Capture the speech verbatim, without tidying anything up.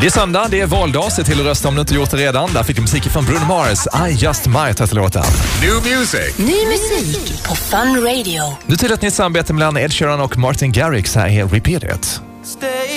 Det är söndag, det är valdag. Se till att rösta om du inte gjort det redan. Där fick du musik från Bruno Mars. I just might heter låten. New music. Ny musik på Fun Radio. Nu till ett nytt samarbete mellan Ed Sheeran och Martin Garrix. Här är Repeat It.